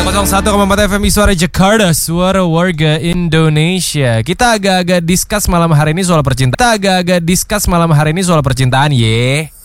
101,4 FM Suara Jakarta, suara warga Indonesia. Kita agak-agak discuss malam hari ini soal percintaan. Ye.